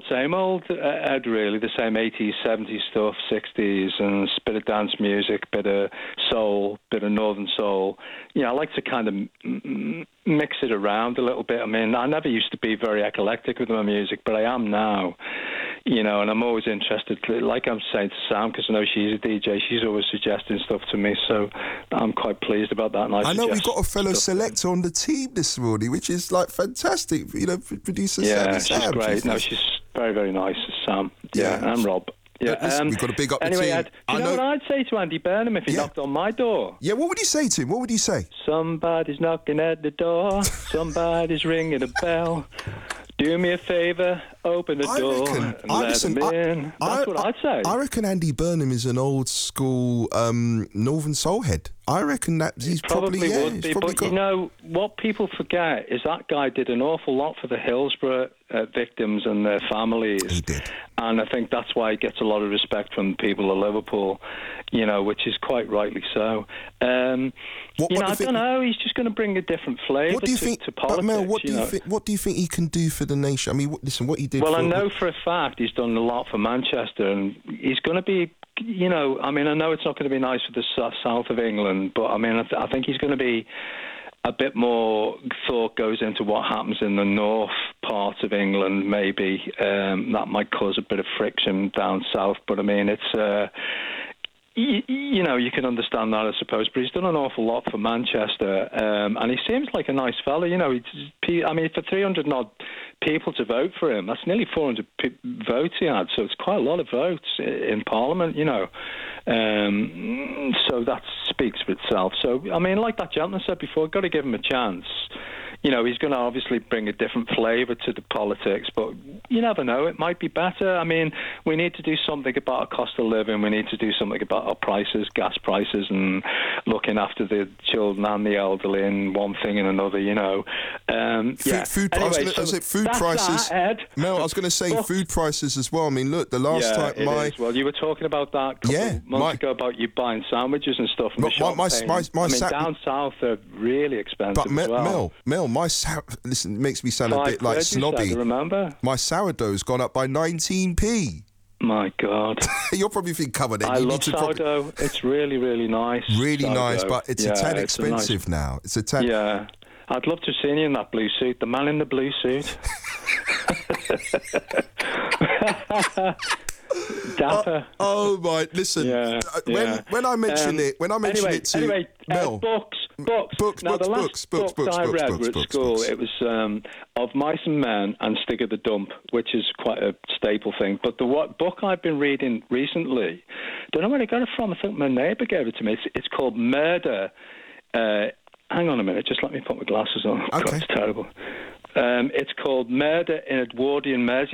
same old, Ed, really. The same 80s, 70s stuff, 60s, and a bit of dance music, bit of soul, bit of northern soul. I like to kind of mix it around a little bit. I mean, I never used to be very eclectic with my music, but I am now. And I'm always interested, like I'm saying to Sam, because I know she's a DJ, she's always suggesting stuff to me, so I'm quite pleased about that. And I know we've got a fellow selector on the team this morning, which is like fantastic, producer Sam. She's great. No, she's very, very nice, Sam. Yeah, and Rob. Yeah, listen, we've got to big up the team. Ed, do you know what I'd say to Andy Burnham if he knocked on my door? Yeah, what would you say to him? What would you say? Somebody's knocking at the door. Somebody's ringing a bell. Do me a favour, open the door and let them in. That's what I'd say. I reckon Andy Burnham is an old school Northern Soul head. I reckon that he's probably would be. But what people forget is that guy did an awful lot for the Hillsborough victims and their families. He did. And I think that's why he gets a lot of respect from people of Liverpool, which is quite rightly so. I don't know. He's just going to bring a different flavour to politics. Mel, what do you think he can do for the nation? I mean, listen, what he did. Well, I know for a fact he's done a lot for Manchester, and he's going to be. I know it's not going to be nice for the south of England, but I mean, I think he's going to be. A bit more thought goes into what happens in the north part of England, maybe. That might cause a bit of friction down south, but I mean, it's... you can understand that, I suppose, but he's done an awful lot for Manchester, and he seems like a nice fella. For 300 odd people to vote for him, that's nearly 400 votes he had, so it's quite a lot of votes in Parliament, so that speaks for itself. So, I mean, like that gentleman said before, got to give him a chance. He's going to obviously bring a different flavour to the politics, but you never know, it might be better. I mean, we need to do something about our cost of living. We need to do something about our prices, gas prices, and looking after the children and the elderly, and one thing and another, Food prices. Mel, I was going to say food prices as well. I mean, look, the last time Well, you were talking about that a couple of months ago about you buying sandwiches and stuff from the shop. Down south they're really expensive as well. Mel, listen, it makes me sound a bit like snobby. Remember? My sourdough's gone up by 19p. My God. You'll probably think, come on then. I love sourdough. It's really, really nice. Really nice, but it's a tad expensive now. It's a tad... Yeah. I'd love to have seen you in that blue suit. The man in the blue suit. Dapper. Oh my! Listen, when I mention it to anyway, Mel, books. Now the last book I read were at school. It was Of Mice and Men and Stig of the Dump, which is quite a staple thing. But the book I've been reading recently, don't know where I got it from. I think my neighbour gave it to me. It's called Murder. Hang on a minute. Just let me put my glasses on. Okay. God, it's terrible. It's called Murder in Edwardian Merseyside.